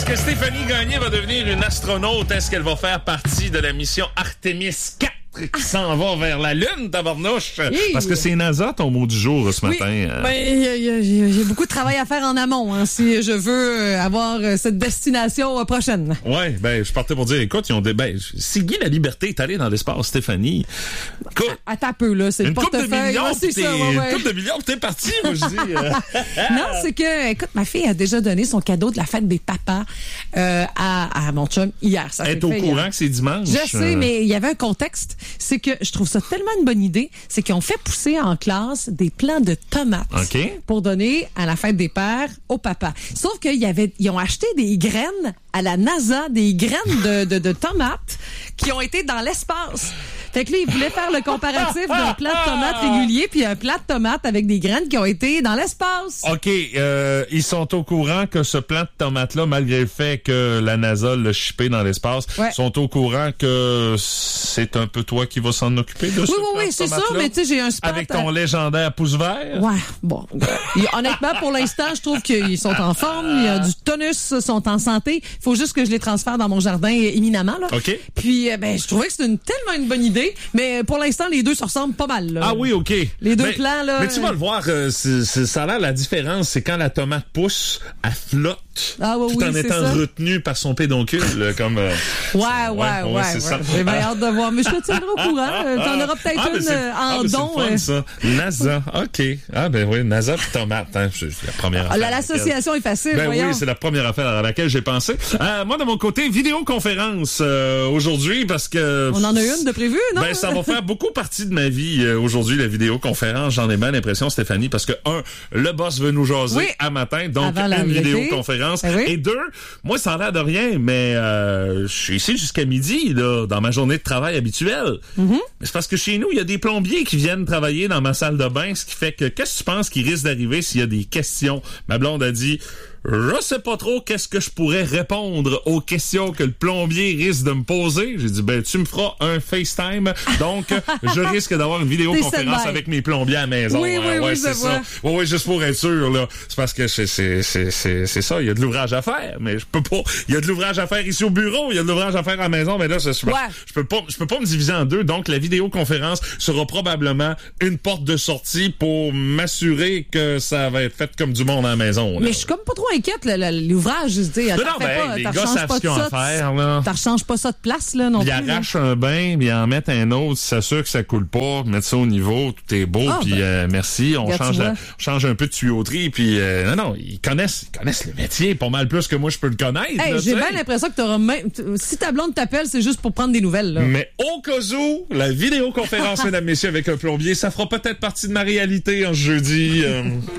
Est-ce que Stéphanie Gagné va devenir une astronaute? Est-ce qu'elle va faire partie de la mission Artemis 4 qui s'en va vers la Lune, tabarnouche? Parce que c'est NASA, ton mot du jour ce matin. J'ai beaucoup de travail à faire en amont si je veux avoir cette destination prochaine. Ouais, je partais pour dire, écoute, ils ont si Guy la Liberté est allé dans l'espace, Stéphanie. Écoute, attends un peu, là, c'est le portefeuille. Une couple de millions, t'es parti, moi, je dis. Non, c'est que, écoute, ma fille a déjà donné son cadeau de la fête des papas à mon chum hier. Ça Elle est au courant que c'est dimanche. Je sais, mais il y avait un contexte. C'est que je trouve ça tellement une bonne idée, c'est qu'ils ont fait pousser en classe des plants de tomates pour donner à la fête des pères au papa. Sauf qu'ils ont acheté des graines à la NASA, des graines de tomates qui ont été dans l'espace. Fait que là, ils voulaient faire le comparatif d'un plat de tomates régulier puis un plat de tomates avec des graines qui ont été dans l'espace. OK, ils sont au courant que ce plat de tomates-là, malgré le fait que la NASA l'a shippé dans l'espace, sont au courant que c'est un peu toi qui vas s'en occuper de ce plat de tomates-là? Oui, c'est sûr, mais tu sais, j'ai un spot... Avec ton légendaire pouce vert? Ouais, bon. Honnêtement, pour l'instant, je trouve qu'ils sont en forme, il y a du tonus, sont en santé. Il faut juste que je les transfère dans mon jardin éminemment, là. OK. Puis, je trouvais que c'était tellement une bonne idée. Mais pour l'instant, les deux se ressemblent pas mal. Là. Ah oui, OK. Les deux plans, là... Mais tu vas le voir, ça a l'air la différence, c'est quand la tomate pousse, elle flotte. Tout en étant retenue par son pédoncule, comme... Ouais. C'est ça. J'ai bien hâte de voir. Mais je te tiendrai au courant. T'en auras peut-être une en don. C'est fun, ça. NASA, OK. Ah ben oui, NASA puis tomate. C'est la première affaire. L'association est facile, voyons. Oui, c'est la première affaire à laquelle j'ai pensé. Moi, de mon côté, vidéoconférence aujourd'hui, parce que... On en a une de prévue, non? Ça va faire beaucoup partie de ma vie aujourd'hui, la vidéoconférence. J'en ai bien l'impression, Stéphanie, parce que, le boss veut nous jaser à matin, donc une vidéoconférence. Et deux, moi, ça a l'air de rien, mais je suis ici jusqu'à midi, là, dans ma journée de travail habituelle. Mais c'est parce que chez nous, il y a des plombiers qui viennent travailler dans ma salle de bain, ce qui fait que, qu'est-ce que tu penses qui risque d'arriver s'il y a des questions? Ma blonde a dit... Je sais pas trop qu'est-ce que je pourrais répondre aux questions que le plombier risque de me poser. J'ai dit, tu me feras un FaceTime. Donc, je risque d'avoir une vidéoconférence avec mes plombiers à la maison. Oui, c'est ça. Oui, juste pour être sûr, là. C'est parce que c'est ça. Il y a de l'ouvrage à faire, mais je peux pas. Il y a de l'ouvrage à faire ici au bureau. Il y a de l'ouvrage à faire à la maison, mais là, je peux pas me diviser en deux. Donc, la vidéoconférence sera probablement une porte de sortie pour m'assurer que ça va être fait comme du monde à la maison, là. Mais je suis comme pas trop inquiète, l'ouvrage, je dis. Les gars savent ce qu'ils ont à faire, là. T'en rechanges pas ça de place, là, non plus. Ils arrachent un bain, puis ils en mettent un autre, s'assurent que ça coule pas, mettre ça au niveau, tout est beau, puis merci, on change un peu de tuyauterie, puis ils connaissent le métier pas mal plus que moi je peux le connaître. J'ai bien l'impression que t'auras même... Si ta blonde t'appelle, c'est juste pour prendre des nouvelles, là. Mais au cas où, la vidéoconférence, mesdames, messieurs, avec un plombier, ça fera peut-être partie de ma réalité en jeudi.